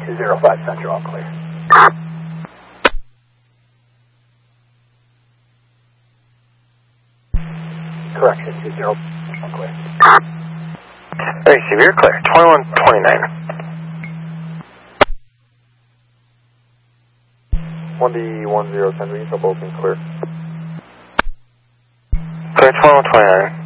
205 Central, all clear. Correction, 20, all clear. Hey, severe clear, 2129. 1D10 Central, East, open, clear. Clear, 2129.